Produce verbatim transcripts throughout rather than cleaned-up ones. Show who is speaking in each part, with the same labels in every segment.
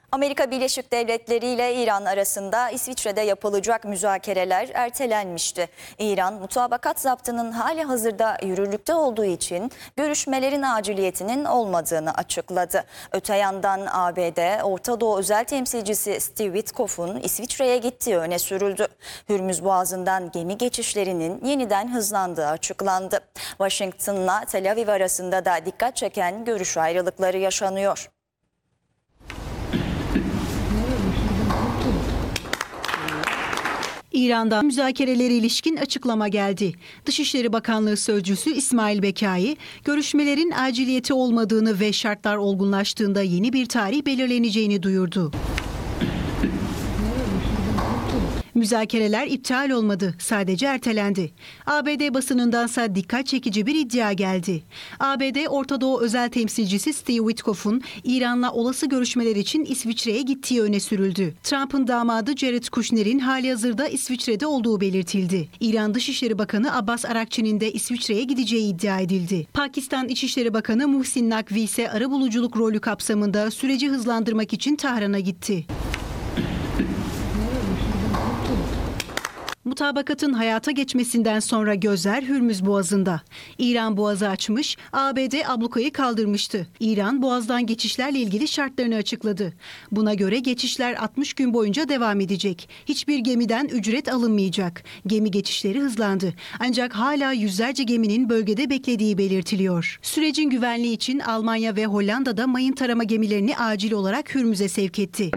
Speaker 1: Amerika Birleşik Devletleri ile İran arasında İsviçre'de yapılacak müzakereler ertelenmişti. İran, mutabakat zaptının hali hazırda yürürlükte olduğu için görüşmelerin aciliyetinin olmadığını açıkladı. Öte yandan A B D, Orta Doğu özel temsilcisi Steve Witkoff'un İsviçre'ye gittiği öne sürüldü. Hürmüz Boğazı'ndan gemi geçişlerinin yeniden hızlandığı açıklandı. Washington'la Tel Aviv arasında da dikkat çeken görüş ayrılıkları yaşanıyor.
Speaker 2: İran'dan müzakerelere ilişkin açıklama geldi. Dışişleri Bakanlığı Sözcüsü İsmail Bekai, görüşmelerin aciliyeti olmadığını ve şartlar olgunlaştığında yeni bir tarih belirleneceğini duyurdu. Müzakereler iptal olmadı, sadece ertelendi. A B D basınındansa dikkat çekici bir iddia geldi. A B D Orta Doğu özel temsilcisi Steve Witkoff'un İran'la olası görüşmeler için İsviçre'ye gittiği öne sürüldü. Trump'ın damadı Jared Kushner'in halihazırda İsviçre'de olduğu belirtildi. İran Dışişleri Bakanı Abbas Araghchi'nin de İsviçre'ye gideceği iddia edildi. Pakistan İçişleri Bakanı Muhsin Nakvi ise arabuluculuk rolü kapsamında süreci hızlandırmak için Tahran'a gitti. Mutabakatın hayata geçmesinden sonra gözler Hürmüz Boğazı'nda. İran boğazı açmış, A B D ablukayı kaldırmıştı. İran boğazdan geçişlerle ilgili şartlarını açıkladı. Buna göre geçişler altmış gün boyunca devam edecek. Hiçbir gemiden ücret alınmayacak. Gemi geçişleri hızlandı. Ancak hala yüzlerce geminin bölgede beklediği belirtiliyor. Sürecin güvenliği için Almanya ve Hollanda'da mayın tarama gemilerini acil olarak Hürmüz'e sevk etti.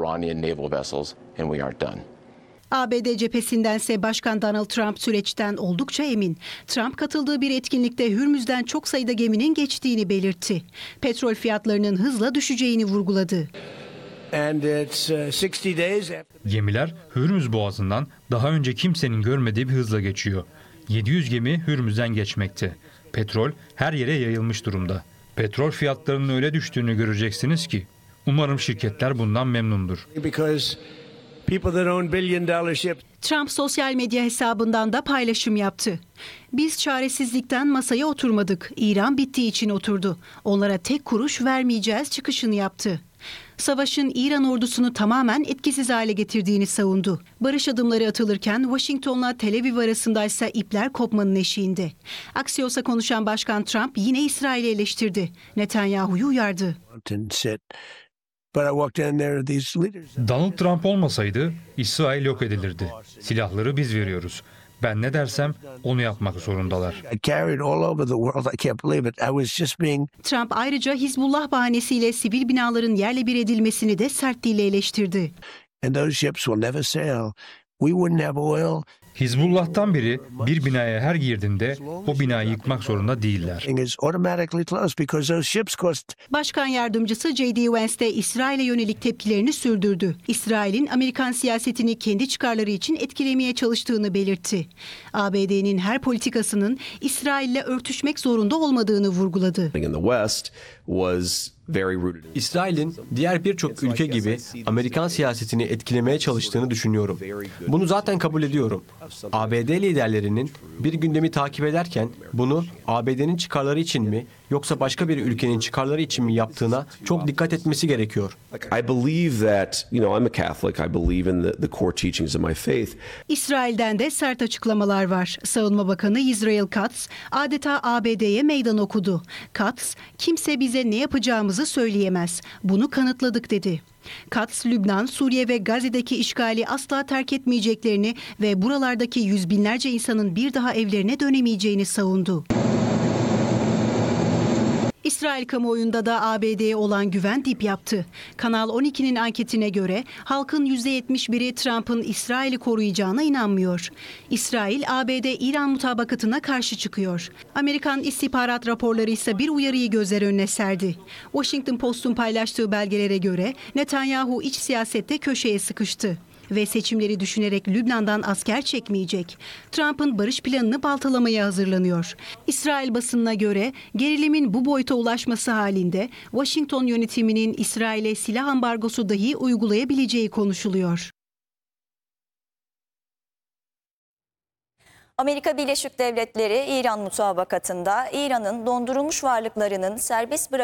Speaker 2: A B D cephesindense Başkan Donald Trump süreçten oldukça emin. Trump katıldığı bir etkinlikte Hürmüz'den çok sayıda geminin geçtiğini belirtti. Petrol fiyatlarının hızla düşeceğini vurguladı.
Speaker 3: Gemiler Hürmüz Boğazı'ndan daha önce kimsenin görmediği bir hızla geçiyor. yedi yüz gemi Hürmüz'den geçmekte. Petrol her yere yayılmış durumda. Petrol fiyatlarının öyle düştüğünü göreceksiniz ki umarım şirketler bundan memnundur.
Speaker 2: Trump sosyal medya hesabından da paylaşım yaptı. Biz çaresizlikten masaya oturmadık. İran bittiği için oturdu. Onlara tek kuruş vermeyeceğiz çıkışını yaptı. Savaşın İran ordusunu tamamen etkisiz hale getirdiğini savundu. Barış adımları atılırken Washington'la Tel Aviv arasındaysa ipler kopmanın eşiğinde. Axios'a konuşan Başkan Trump yine İsrail'i eleştirdi. Netanyahu'yu uyardı.
Speaker 3: Donald Trump olmasaydı İsrail yok edilirdi. Silahları biz veriyoruz. Ben ne dersem onu yapmak zorundalar.
Speaker 2: Trump ayrıca Hizbullah bahanesiyle sivil binaların yerle bir edilmesini de sert dille eleştirdi.
Speaker 3: Hizbullah'tan biri bir binaya her girdiğinde o binayı yıkmak zorunda değiller.
Speaker 2: Başkan yardımcısı J D Vance de İsrail'e yönelik tepkilerini sürdürdü. İsrail'in Amerikan siyasetini kendi çıkarları için etkilemeye çalıştığını belirtti. A B D'nin her politikasının İsrail'le örtüşmek zorunda olmadığını vurguladı.
Speaker 4: İsrail'in diğer birçok ülke gibi Amerikan siyasetini etkilemeye çalıştığını düşünüyorum. Bunu zaten kabul ediyorum. A B D liderlerinin bir gündemi takip ederken bunu A B D'nin çıkarları için mi yoksa başka bir ülkenin çıkarları için mi yaptığına çok dikkat etmesi gerekiyor.
Speaker 2: İsrail'den de sert açıklamalar var. Savunma Bakanı Israel Katz adeta A B D'ye meydan okudu. Katz, kimse bize ne yapacağımızı söyleyemez. Bunu kanıtladık dedi. Katz, Lübnan, Suriye ve Gazze'deki işgali asla terk etmeyeceklerini ve buralardaki yüz binlerce insanın bir daha evlerine dönemeyeceğini savundu. İsrail kamuoyunda da A B D'ye olan güven dip yaptı. Kanal on ikinin anketine göre halkın yüzde yetmiş biri Trump'ın İsrail'i koruyacağına inanmıyor. İsrail, A B D-İran mutabakatına karşı çıkıyor. Amerikan istihbarat raporları ise bir uyarıyı gözler önüne serdi. Washington Post'un paylaştığı belgelere göre Netanyahu iç siyasette köşeye sıkıştı ve seçimleri düşünerek Lübnan'dan asker çekmeyecek. Trump'ın barış planını baltalamaya hazırlanıyor. İsrail basınına göre gerilimin bu boyuta ulaşması halinde Washington yönetiminin İsrail'e silah ambargosu dahi uygulayabileceği konuşuluyor.
Speaker 1: Amerika Birleşik Devletleri İran mutabakatında İran'ın dondurulmuş varlıklarının serbest bırakılmasını